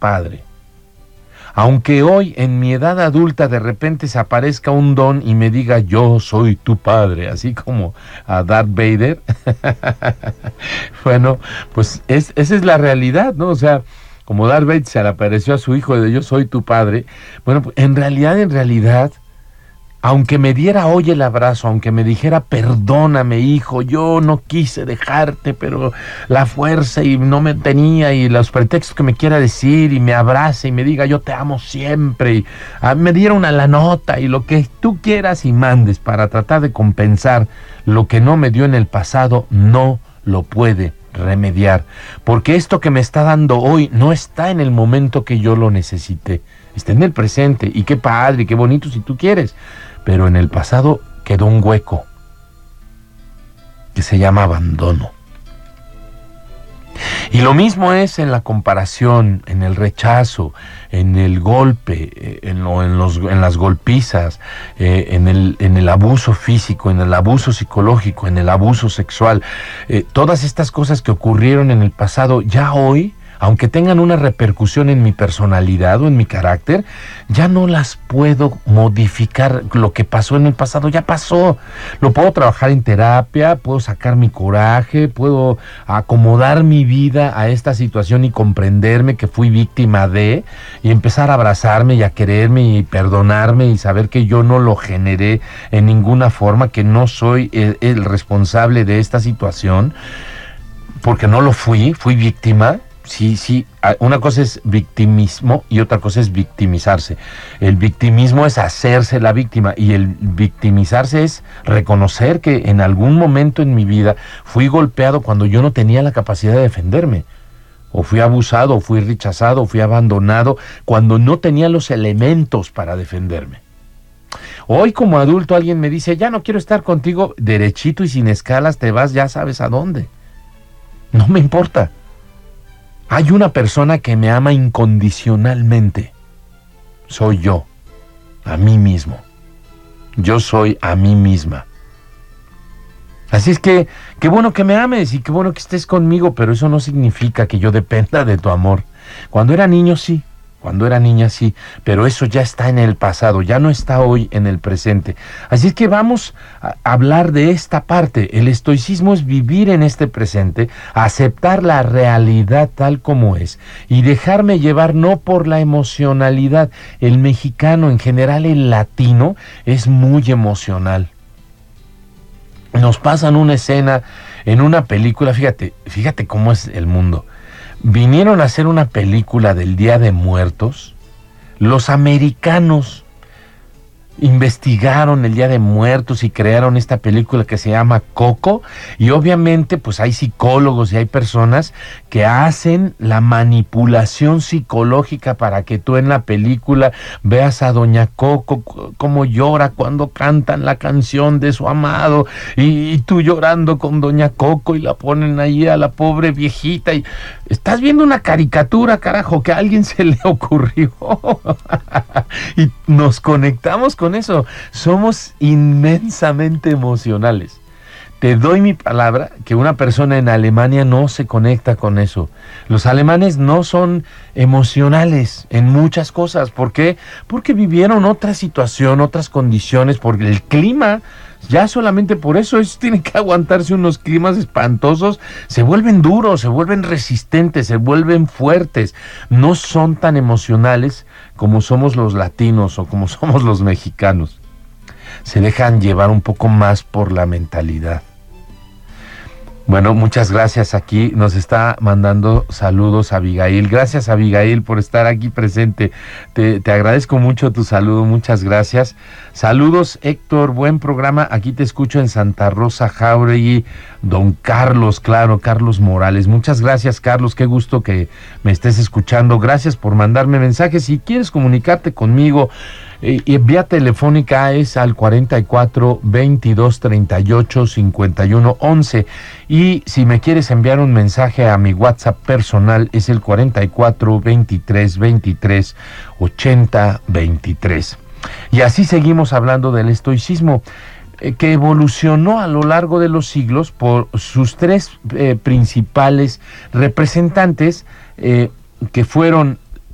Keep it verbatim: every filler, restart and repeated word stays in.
padre. Aunque hoy, en mi edad adulta, de repente se aparezca un don y me diga, yo soy tu padre, así como a Darth Vader, bueno, pues es, esa es la realidad, ¿no? O sea, como Darth Vader se le apareció a su hijo de yo soy tu padre, bueno, pues en realidad, en realidad, aunque me diera hoy el abrazo, aunque me dijera, perdóname, hijo, yo no quise dejarte, pero la fuerza y no me tenía, y los pretextos que me quiera decir, y me abrace y me diga, yo te amo siempre, y ah, me diera una la nota, y lo que tú quieras y mandes para tratar de compensar lo que no me dio en el pasado, no lo puede remediar, porque esto que me está dando hoy no está en el momento que yo lo necesité, está en el presente, y qué padre, y qué bonito si tú quieres, pero en el pasado quedó un hueco que se llama abandono. Y lo mismo es en la comparación, en el rechazo, en el golpe, en, lo, en, los, en las golpizas, eh, en, el, en el abuso físico, en el abuso psicológico, en el abuso sexual. Eh, todas estas cosas que ocurrieron en el pasado, ya hoy, aunque tengan una repercusión en mi personalidad o en mi carácter, ya no las puedo modificar. Lo que pasó en el pasado ya pasó. Lo puedo trabajar en terapia, puedo sacar mi coraje, puedo acomodar mi vida a esta situación y comprenderme que fui víctima de, y empezar a abrazarme y a quererme y perdonarme y saber que yo no lo generé en ninguna forma, que no soy el, el responsable de esta situación, porque no lo fui, fui víctima. Sí, sí, una cosa es victimismo y otra cosa es victimizarse. El victimismo es hacerse la víctima, y el victimizarse es reconocer que en algún momento en mi vida fui golpeado cuando yo no tenía la capacidad de defenderme, o fui abusado, o fui rechazado, o fui abandonado cuando no tenía los elementos para defenderme. Hoy como adulto alguien me dice, ya no quiero estar contigo, derechito y sin escalas te vas, ya sabes a dónde. No me importa. Hay una persona que me ama incondicionalmente. Soy yo, a mí mismo. Yo soy a mí misma. Así es que, qué bueno que me ames y qué bueno que estés conmigo, pero eso no significa que yo dependa de tu amor. Cuando era niño, sí. Cuando era niña, sí, pero eso ya está en el pasado, ya no está hoy en el presente. Así es que vamos a hablar de esta parte. El estoicismo es vivir en este presente, aceptar la realidad tal como es y dejarme llevar no por la emocionalidad. El mexicano, en general el latino, es muy emocional. Nos pasan una escena en una película, fíjate, fíjate cómo es el mundo. Vinieron a hacer una película del Día de Muertos. Los americanos investigaron el Día de Muertos y crearon esta película que se llama Coco, y obviamente pues hay psicólogos y hay personas que hacen la manipulación psicológica para que tú en la película veas a doña Coco cómo llora cuando cantan la canción de su amado, y, y tú llorando con doña Coco, y la ponen ahí a la pobre viejita, y estás viendo una caricatura, carajo, que a alguien se le ocurrió y nos conectamos con Con eso. Somos inmensamente emocionales. Te doy mi palabra que una persona en Alemania no se conecta con eso. Los alemanes no son emocionales en muchas cosas. ¿Por qué? Porque vivieron otra situación, otras condiciones, porque el clima, ya solamente por eso ellos tienen que aguantarse unos climas espantosos, se vuelven duros, se vuelven resistentes, se vuelven fuertes, no son tan emocionales como somos los latinos o como somos los mexicanos. Se dejan llevar un poco más por la mentalidad. Bueno, muchas gracias. Aquí nos está mandando saludos Abigail. Gracias, Abigail, por estar aquí presente. Te, te agradezco mucho tu saludo, muchas gracias. Saludos, Héctor, buen programa. Aquí te escucho en Santa Rosa Jáuregui. Don Carlos, claro, Carlos Morales. Muchas gracias, Carlos, qué gusto que me estés escuchando. Gracias por mandarme mensajes. Si quieres comunicarte conmigo, eh, y vía telefónica es al cuarenta y cuatro, veintidós, treinta y ocho, cincuenta y uno, once. Y si me quieres enviar un mensaje a mi WhatsApp personal es el cuarenta y cuatro, veintitrés, veintitrés, ochenta, veintitrés. Y así seguimos hablando del estoicismo, eh, que evolucionó a lo largo de los siglos por sus tres eh, principales representantes, eh, que fueron